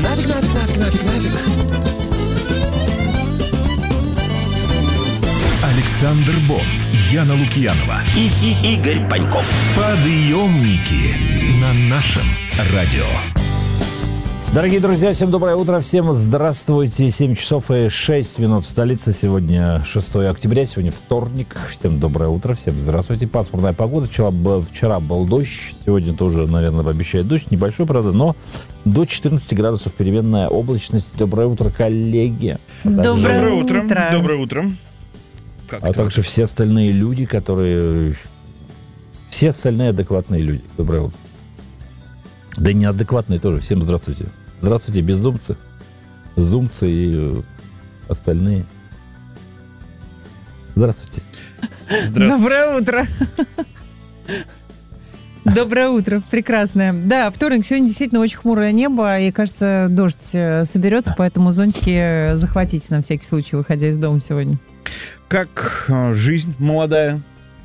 Нафиг. Александр Бон, Яна Лукьянова И Игорь Паньков. Подъемники на нашем радио. Дорогие друзья, всем доброе утро, всем здравствуйте. 7 часов и 6 минут в столице. Сегодня 6 октября, сегодня вторник. Всем доброе утро, всем здравствуйте. Пасмурная погода. Вчера был дождь, сегодня тоже, наверное, обещает дождь. Небольшой, правда, но до 14 градусов переменная облачность. Доброе утро, коллеги. Доброе утро. Доброе утро. А также все остальные люди, все остальные адекватные люди. Доброе утро. Да и неадекватные тоже. Всем здравствуйте. Здравствуйте, безумцы. Зумцы и остальные. Здравствуйте. Доброе утро. Доброе утро. Прекрасное. Да, вторник. Сегодня действительно очень хмурое небо. И, кажется, дождь соберется, поэтому зонтики захватите на всякий случай, выходя из дома сегодня. Как жизнь молодая?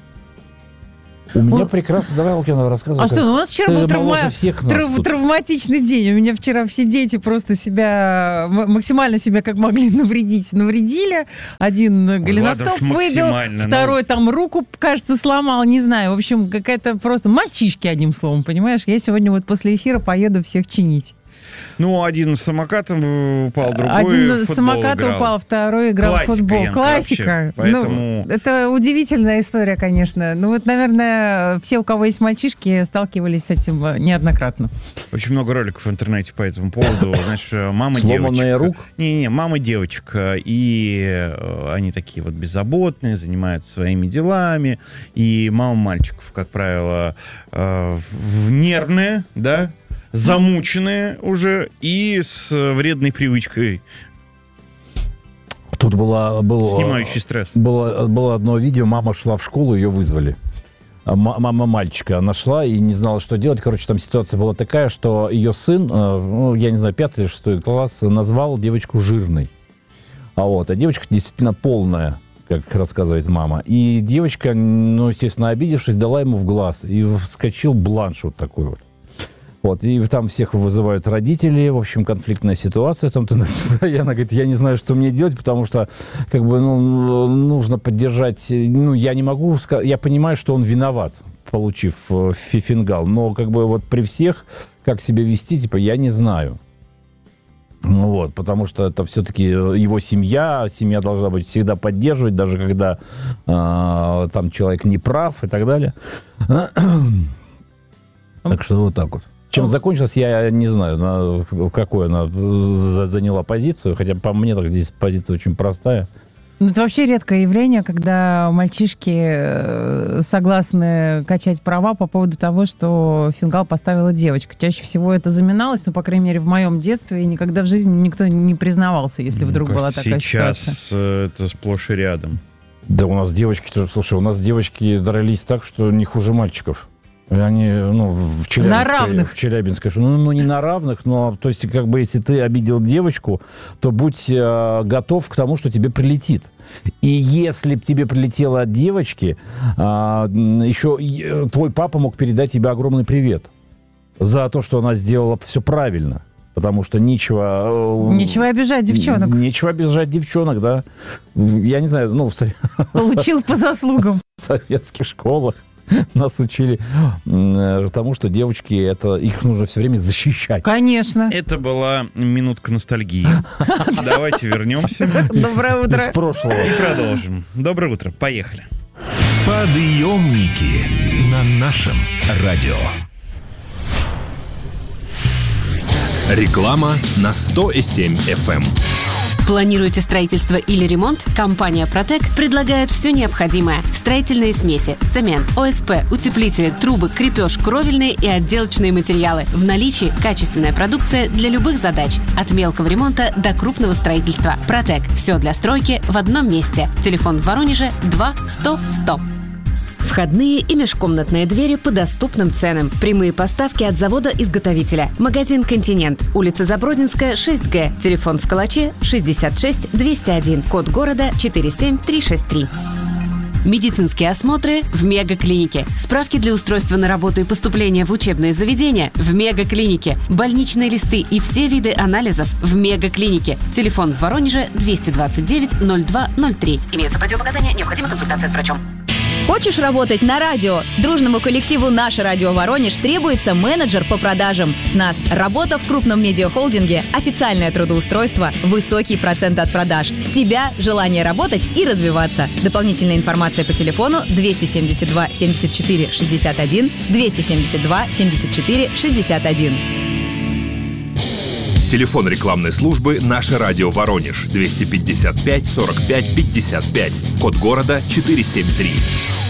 У меня прекрасно. Давай, Лукьянова, рассказывай. А что, у нас вчера был травматичный день. У меня вчера все дети просто максимально себя как могли навредили. Один голеностоп выбил, второй там руку, кажется, сломал, не знаю. В общем, какая-то просто мальчишки, одним словом, понимаешь? Я сегодня вот после эфира поеду всех чинить. Ну, один с самокатом упал, другой один в футбол самокат играл. Упал, второй играл в футбол. Классика. Вообще, поэтому... это удивительная история, конечно. Ну, вот, наверное, все, у кого есть мальчишки, сталкивались с этим неоднократно. Очень много роликов в интернете по этому поводу. Значит, мама девочек. Сломанная рук? Не, мама девочек. И они такие вот беззаботные, занимаются своими делами. И мама мальчиков, как правило, нервные, да, замученные уже и с вредной привычкой. Тут снимающий стресс. Было одно видео, мама шла в школу, ее вызвали. Мама мальчика, она шла и не знала, что делать. Короче, там ситуация была такая, что ее сын, я не знаю, 5 или 6 класс, назвал девочку жирной. А девочка действительно полная, как рассказывает мама. И девочка, естественно, обидевшись, дала ему в глаз. И вскочил бланш вот такой вот. И там всех вызывают родители, в общем, конфликтная ситуация. Там и она говорит, я не знаю, что мне делать, потому что, нужно поддержать. Я не могу сказать, я понимаю, что он виноват, получив фингал, но при всех, как себя вести, я не знаю. Потому что это все-таки его семья должна быть всегда поддерживать, даже когда там человек не прав и так далее. Так что вот так вот. Чем закончилось, я не знаю, какую она заняла позицию, хотя по мне так здесь позиция очень простая. Это вообще редкое явление, когда мальчишки согласны качать права по поводу того, что фингал поставила девочка. Чаще всего это заминалось, по крайней мере, в моем детстве, и никогда в жизни никто не признавался, если вдруг была такая ситуация. Сейчас это сплошь и рядом. Да у нас девочки дрались так, что не хуже мальчиков. Они, в Челябинской, не на равных, но, то есть, если ты обидел девочку, то будь готов к тому, что тебе прилетит. И если бы тебе прилетело от девочки, еще твой папа мог передать тебе огромный привет за то, что она сделала все правильно. Потому что нечего обижать девчонок. Нечего обижать девчонок, да. Я не знаю, Получил по заслугам. В советских школах нас учили тому, что девочки, их нужно все время защищать. Конечно. Это была минутка ностальгии. Давайте вернемся. Доброе утро. Из прошлого. И продолжим. Доброе утро. Поехали. Подъемники на нашем радио. Реклама на 100,7 FM. Планируете строительство или ремонт? Компания «Протек» предлагает все необходимое. Строительные смеси, цемент, ОСП, утеплители, трубы, крепеж, кровельные и отделочные материалы. В наличии качественная продукция для любых задач. От мелкого ремонта до крупного строительства. «Протек» – все для стройки в одном месте. Телефон в Воронеже 2 100 100. Входные и межкомнатные двери по доступным ценам. Прямые поставки от завода-изготовителя. Магазин «Континент». Улица Забродинская, 6Г. Телефон в Калаче 66 201. Код города 47363. Медицинские осмотры в Мегаклинике. Справки для устройства на работу и поступления в учебные заведения в Мегаклинике. Больничные листы и все виды анализов в Мегаклинике. Телефон в Воронеже 229-0203. Имеются противопоказания, необходима консультация с врачом. Хочешь работать на радио? Дружному коллективу «Наше радио Воронеж» требуется менеджер по продажам. С нас работа в крупном медиахолдинге, официальное трудоустройство, высокий процент от продаж. С тебя желание работать и развиваться. Дополнительная информация по телефону 272 74 61 272 74 61. Телефон рекламной службы «Наше радио Воронеж» 255 45 55. Код города 473.